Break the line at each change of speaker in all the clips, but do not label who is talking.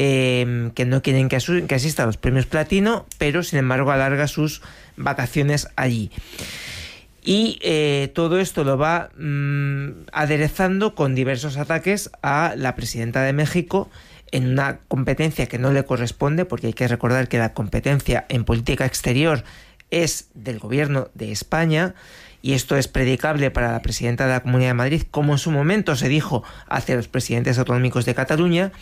que no quieren que asista a los premios Platino, pero sin embargo alarga sus vacaciones allí. Y todo esto lo va aderezando con diversos ataques a la presidenta de México en una competencia que no le corresponde, porque hay que recordar que la competencia en política exterior es del gobierno de España, y esto es predicable para la presidenta de la Comunidad de Madrid, como en su momento se dijo hacia los presidentes autonómicos de Cataluña,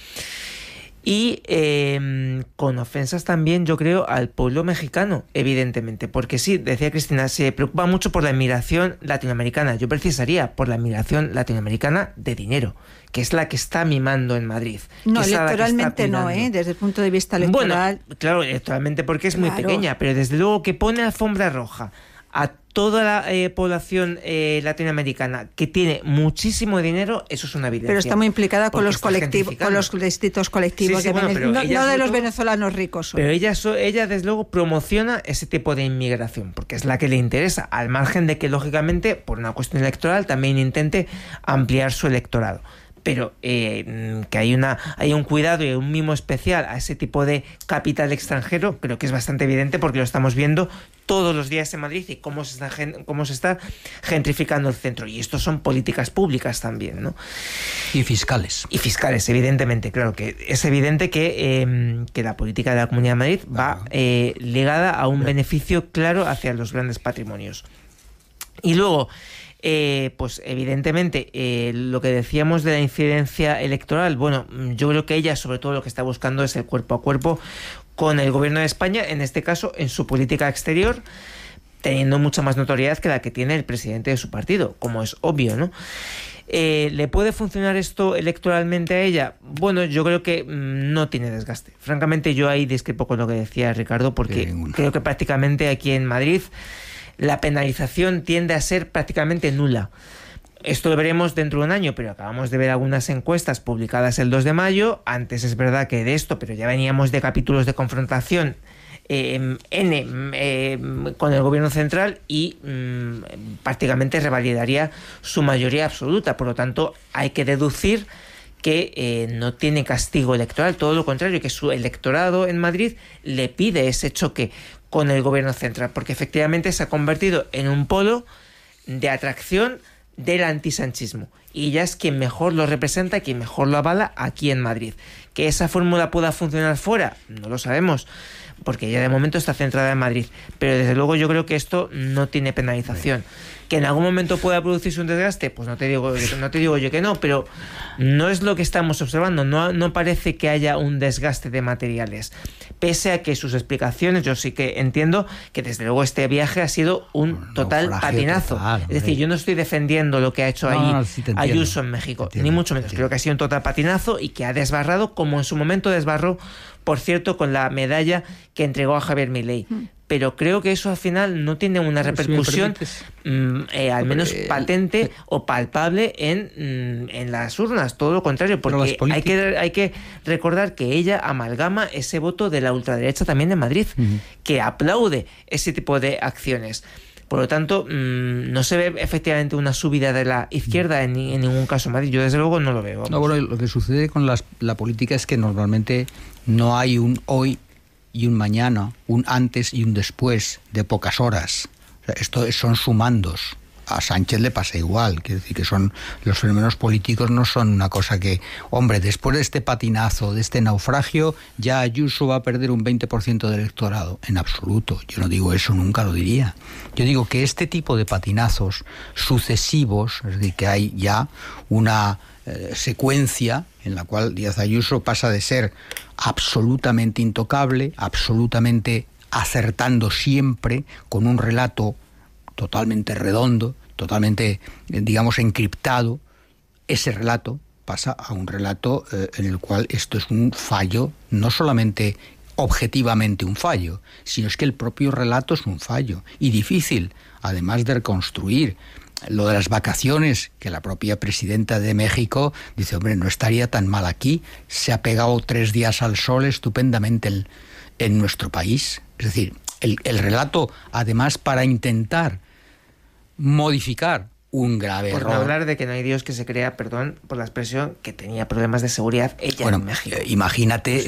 y con ofensas también, yo creo, al pueblo mexicano, evidentemente, porque sí, decía Cristina, se preocupa mucho por la inmigración latinoamericana. Yo precisaría por la inmigración latinoamericana de dinero, que es la que está mimando en Madrid.
No, electoralmente no, desde el punto de vista electoral.
Bueno, claro, electoralmente porque es muy pequeña, pero desde luego que pone alfombra roja a toda la población latinoamericana que tiene muchísimo dinero, eso es una evidencia.
Pero está muy implicada con los colectivos, con los distintos colectivos,
sí,
no de los venezolanos ricos.
Pero ella desde luego promociona ese tipo de inmigración, porque es la que le interesa, al margen de que lógicamente por una cuestión electoral también intente ampliar su electorado. Pero que hay un cuidado y un mimo especial a ese tipo de capital extranjero, creo que es bastante evidente, porque lo estamos viendo todos los días en Madrid y cómo se está gentrificando el centro. Y esto son políticas públicas también, ¿no?
Y fiscales.
Y fiscales, evidentemente. Claro que es evidente que la política de la Comunidad de Madrid va ligada a un beneficio claro hacia los grandes patrimonios. Y luego, pues evidentemente lo que decíamos de la incidencia electoral, bueno, yo creo que ella sobre todo lo que está buscando es el cuerpo a cuerpo con el gobierno de España, en este caso en su política exterior, teniendo mucha más notoriedad que la que tiene el presidente de su partido, como es obvio, ¿no? ¿Le puede funcionar esto electoralmente a ella? Bueno, yo creo que no tiene desgaste. Francamente, yo ahí discrepo con lo que decía Ricardo, porque creo que prácticamente aquí en Madrid la penalización tiende a ser prácticamente nula. Esto lo veremos dentro de un año, pero acabamos de ver algunas encuestas publicadas el 2 de mayo. Antes es verdad que de esto, pero ya veníamos de capítulos de confrontación con el gobierno central y prácticamente revalidaría su mayoría absoluta. Por lo tanto, hay que deducir que no tiene castigo electoral, todo lo contrario, que su electorado en Madrid le pide ese choque con el gobierno central, porque efectivamente se ha convertido en un polo de atracción del antisanchismo, y ella es quien mejor lo representa, quien mejor lo avala aquí en Madrid. ¿Que esa fórmula pueda funcionar fuera? No lo sabemos, porque ella de momento está centrada en Madrid, pero desde luego yo creo que esto no tiene penalización. ¿Que en algún momento pueda producirse un desgaste? Pues no te digo yo que no, pero no es lo que estamos observando. No parece que haya un desgaste de materiales, pese a que sus explicaciones, yo sí que entiendo que desde luego este viaje ha sido un total patinazo. Total, es decir, yo no estoy defendiendo lo que ha hecho Ayuso en México, ni mucho menos. Creo que ha sido un total patinazo y que ha desbarrado, como en su momento desbarró, por cierto, con la medalla que entregó a Javier Milei. Pero creo que eso al final no tiene una repercusión al menos patente o palpable en las urnas, todo lo contrario, porque hay que recordar que ella amalgama ese voto de la ultraderecha también en Madrid, que aplaude ese tipo de acciones. Por lo tanto, no se ve efectivamente una subida de la izquierda en ningún caso en Madrid. Yo desde luego no lo veo.
No, bueno, lo que sucede con la política es que normalmente no hay un hoy y un mañana, un antes y un después de pocas horas. O sea, esto son sumandos. A Sánchez le pasa igual, quiero decir que los fenómenos políticos no son una cosa que, hombre, después de este patinazo, de este naufragio, ya Ayuso va a perder un 20% del electorado. En absoluto, yo no digo eso, nunca lo diría. Yo digo que este tipo de patinazos sucesivos, es decir, que hay ya una secuencia en la cual Díaz Ayuso pasa de ser absolutamente intocable, absolutamente acertando siempre, con un relato totalmente redondo, totalmente, digamos, encriptado. Ese relato pasa a un relato en el cual esto es un fallo, no solamente objetivamente un fallo, sino es que el propio relato es un fallo y difícil, además de reconstruir. Lo de las vacaciones, que la propia presidenta de México dice, hombre, no estaría tan mal aquí, se ha pegado 3 días al sol estupendamente en nuestro país. Es decir, el relato, además, para intentar modificar un grave error.
Por no hablar de que no hay Dios que se crea, perdón por la expresión, que tenía problemas de seguridad ella en México.
Imagínate